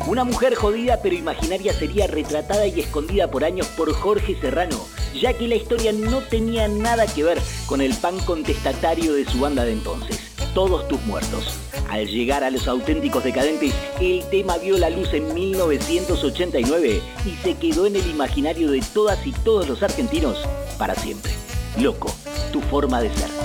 Una mujer jodida pero imaginaria sería retratada y escondida por años por Jorge Serrano, ya que la historia no tenía nada que ver con el punk contestatario de su banda de entonces, Todos Tus Muertos. Al llegar a Los Auténticos Decadentes, el tema vio la luz en 1989 y se quedó en el imaginario de todas y todos los argentinos para siempre. Loco, tu forma de ser.